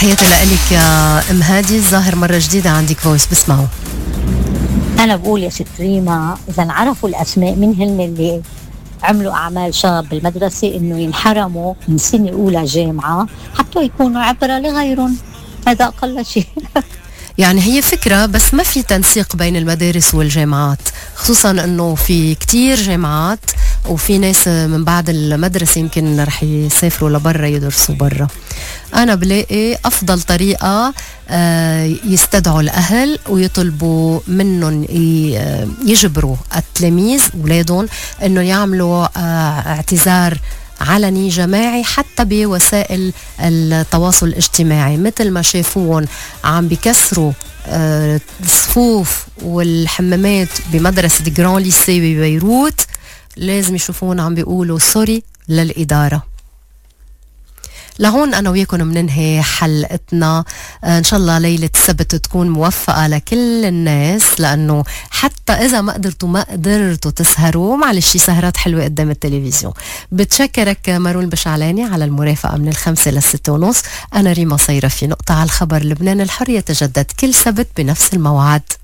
تحياتي لك يا ام هادي. الظاهر مرة جديدة عندك فويس بسمعه. أنا بقول يا ست ريما، إذا انعرفوا الأسماء من هن اللي عملوا أعمال شاب بالمدرسة إنه ينحرموا من سنة أولى جامعة حتى يكونوا عبرة لغيرهم، هذا أقل شيء. يعني هي فكرة، بس ما في تنسيق بين المدارس والجامعات، خصوصا انه في كتير جامعات وفي ناس من بعد المدرسة يمكن رح يسافروا لبرا يدرسوا برا. أنا بلاقي أفضل طريقة يستدعوا الأهل ويطلبوا منهم يجبروا التلاميذ ولادهم أنه يعملوا اعتذار علني جماعي حتى بوسائل التواصل الاجتماعي، مثل ما شافوهم عم بيكسروا الصفوف والحمامات بمدرسة جران ليسي ببيروت، لازم يشوفون عم بيقولوا سوري للإدارة. لهون أنا وياكم مننهي حلقتنا. إن شاء الله ليلة السبت تكون موفقة لكل الناس، لأنه حتى إذا ما قدرتوا تسهروا، معلش سهرات حلوة قدام التلفزيون. بتشكرك مارون بشعلاني على المرافقة من 5 ل6:30. أنا ريما صيرفي، نقطة على الخبر. لبنان الحر يتجدد كل سبت بنفس الموعد.